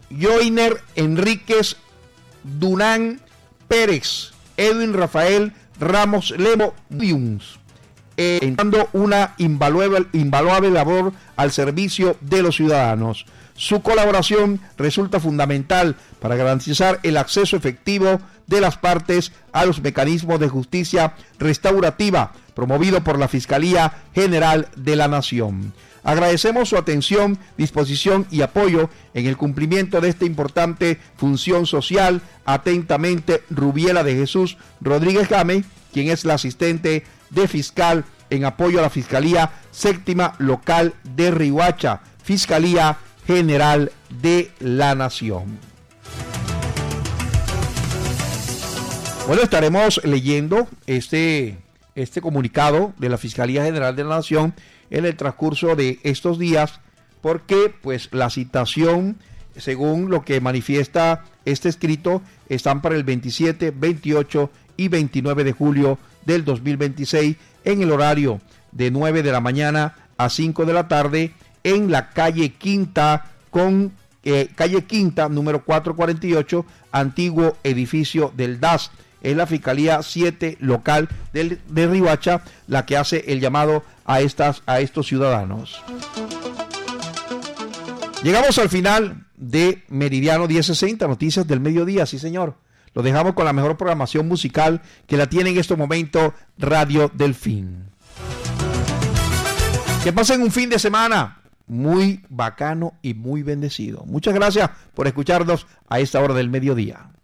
Joiner Enríquez Dunán Pérez, Edwin Rafael Ramos Lemo dando una invaluable labor al servicio de los ciudadanos. Su colaboración resulta fundamental para garantizar el acceso efectivo de las partes a los mecanismos de justicia restaurativa promovido por la Fiscalía General de la Nación. Agradecemos su atención, disposición y apoyo en el cumplimiento de esta importante función social. Atentamente, Rubiela de Jesús Rodríguez Game, quien es la asistente de fiscal en apoyo a la Fiscalía Séptima Local de Riohacha, Fiscalía General de la Nación. Bueno, estaremos leyendo este comunicado de la Fiscalía General de la Nación en el transcurso de estos días, porque pues la citación, según lo que manifiesta este escrito, están para el 27, 28 y 29 de julio del 2026 en el horario de 9 de la mañana a 5 de la tarde en la calle Quinta número 448, antiguo edificio del DAS. Es la Fiscalía 7 local de Riohacha la que hace el llamado a estos ciudadanos. Llegamos al final de Meridiano 1060, Noticias del Mediodía, sí señor. Lo dejamos con la mejor programación musical que la tiene en este momento Radio Delfín. Que pasen un fin de semana muy bacano y muy bendecido. Muchas gracias por escucharnos a esta hora del mediodía.